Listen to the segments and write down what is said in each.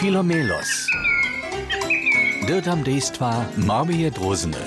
Filomelos. Dirtam dejstva Marmije Drozene.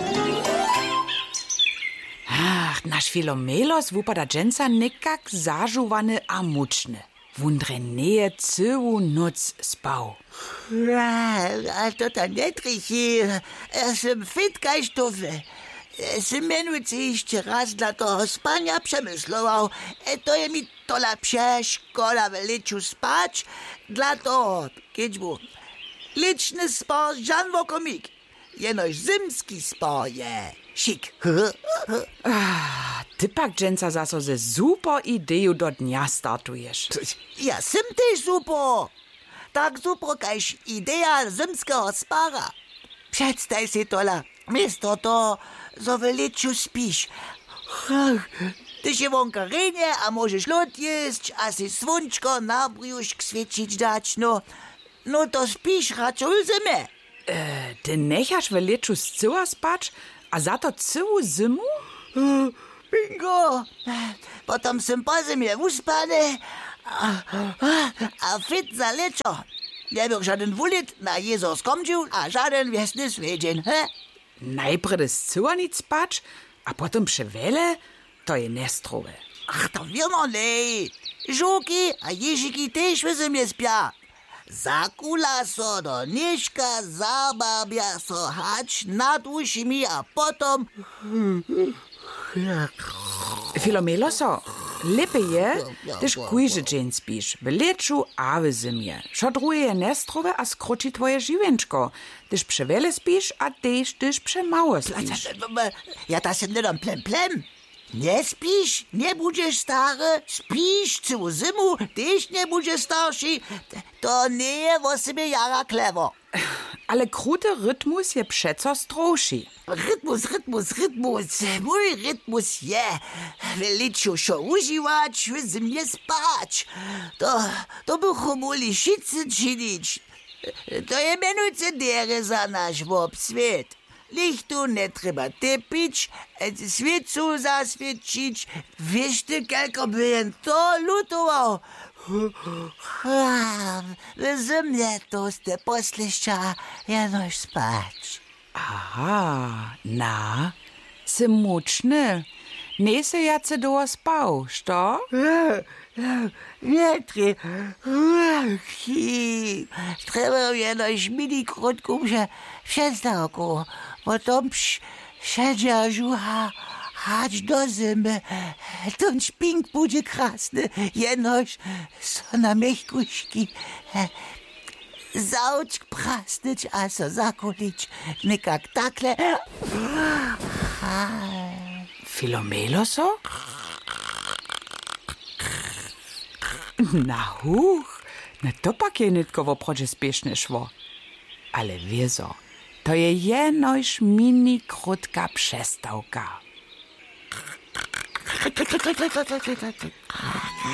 Ach, nasz Filomelos wupada dżęca nekak zażuwany a muczny. Wundre Nähe całą noc spał. A to ta netrich, jestem fit kaj stofy. Jestem mianujcy jeszcze raz dla toho spania przemyslował. To je mi tola przeszkoda w leczu spać. Dla toho, kiedy był liczny spał, żan wokomik. Jenoś zimski spał je. Sik. Ty pak dżęca zaso ze super ideju do dnia startujesz. Ja sim też super. Tak super kajś idea zimskiego spara. Przedstaw si tola. Misto to, zo w leczu spisz. Ty się wonka renie, a możesz lot jeść, a si słonczko na brzuszek świecić dać, no to spisz raczej zimę. Ty nechasz w leczu zcyła spać, a za to całą zimu? Bingo! Potem sim po zimie uspany, a fit za leczo. Nie był żaden wulit na Jezus komdził, a żaden wiesny swiedzień, he? Najpierw zcyła nic spać, a potem przewele, to je nestrowe. Ach, to wiemy nie. Żuki a jeżyki też w zimie spia. Zakula so do nieszka, zababia so hać nad uszami, a potom... Filomeloso, lepiej je, tyż kujże dzień spisz, w leczu a w zimie. Szodruje je nestrowe, a skroči twoje živenčko. Tyż przewele spisz, a tyż przemało spisz. Ja ta się nie dam plem. Nie spisz, nie będziesz stary, spisz całą zimu, tyś nie będziesz starszy. To nie je o sobie jara klewo. Ale kruty rytmus je przeco stroši. Rytmus. Mój rytmus je w leczu szo używać, w zimie spać. To bychom mogli wszyscy czynić. To je mianujcy dere za nasz obswiet. Lichtu nie trzeba tepić, świecu zaswiecić. Wiesz ty, kelko by to lutował. W zimie to ste poslišća jenoś spać. Aha, na, si mučny. Ne se jace doła spał, što? Nie trzeba jenoś mini krótką przestałku. Potem siedział żucha hać do zimy. Ten szpink będzie krasny, jenoś so na miechkuśki. Zauć prasnyć, a so zakulić, nikak takle. Filomeloso? Na huch, na to pak je nitkowo proče spiešne šło. Ale wiezo, to je jenoś mini krótka przestałka.